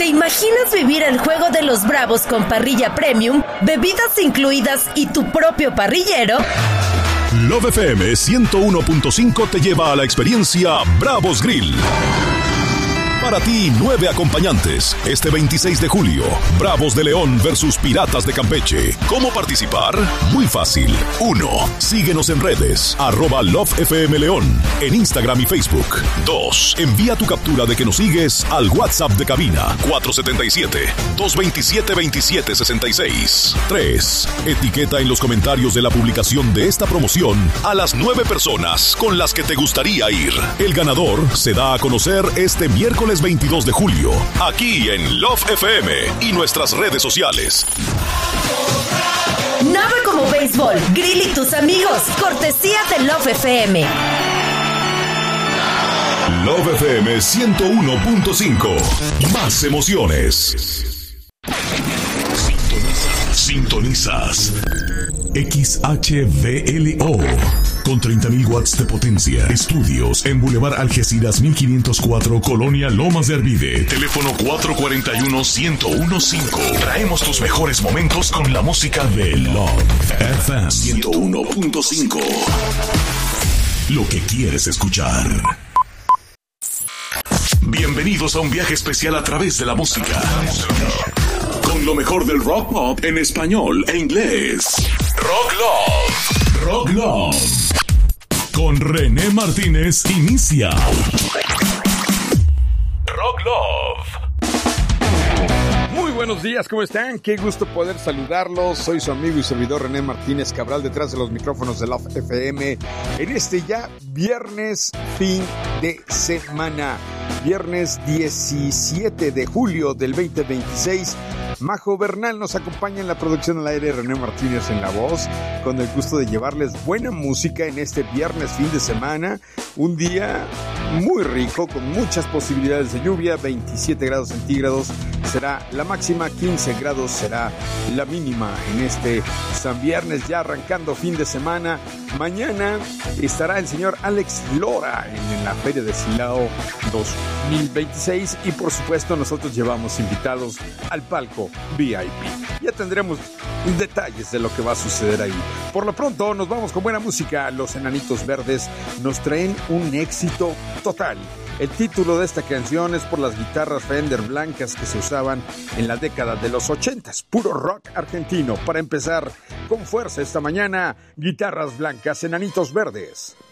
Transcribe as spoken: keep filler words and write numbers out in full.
¿Te imaginas vivir el juego de los Bravos con parrilla premium, bebidas incluidas y tu propio parrillero? Love F M ciento uno punto cinco te lleva a la experiencia Bravos Grill. Para ti, nueve acompañantes. Este veintiséis de julio, Bravos de León versus Piratas de Campeche. ¿Cómo participar? Muy fácil. Uno, síguenos en redes, arroba Love F M León, en Instagram y Facebook. Dos, envía tu captura de que nos sigues al WhatsApp de cabina cuatro siete siete, dos dos siete, dos siete seis seis. Tres, etiqueta en los comentarios de la publicación de esta promoción a las nueve personas con las que te gustaría ir. El ganador se da a conocer este miércoles veintidós de julio, aquí en Love F M y nuestras redes sociales. Nada como béisbol, Grill y tus amigos, cortesía de Love F M. Love F M ciento uno punto cinco, más emociones. Sintonizas, sintonizas. X H V L O con treinta mil watts de potencia. Estudios en Boulevard Algeciras mil quinientos cuatro, Colonia Lomas de Arvide. Teléfono cuatro cuatro uno, uno cero uno cinco. Traemos tus mejores momentos con la música de Love F M ciento uno punto cinco. Lo que quieres escuchar. Bienvenidos a un viaje especial a través de la música. Con lo mejor del rock pop en español e inglés. Rock Love. Rock Love. Con René Martínez inicia. Rock Love. Muy buenos días, ¿cómo están? Qué gusto poder saludarlos. Soy su amigo y servidor René Martínez Cabral, detrás de los micrófonos de Love F M. En este ya viernes, fin de semana. Viernes diecisiete de julio del veinte veintiséis. Majo Bernal nos acompaña en la producción al aire, René Martínez en la voz, con el gusto de llevarles buena música en este viernes fin de semana. Un día muy rico, con muchas posibilidades de lluvia, veintisiete grados centígrados será la máxima, quince grados será la mínima en este San Viernes, ya arrancando fin de semana. Mañana estará el señor Alex Lora en, en la Feria de Silao dos mil veintiséis y por supuesto nosotros llevamos invitados al palco V I P. Ya tendremos detalles de lo que va a suceder ahí. Por lo pronto nos vamos con buena música. Los Enanitos Verdes nos traen un éxito total. El título de esta canción es por las guitarras Fender blancas que se usaban en la década de los ochentas. Puro rock argentino. Para empezar con fuerza esta mañana, Guitarras Blancas, Enanitos Verdes.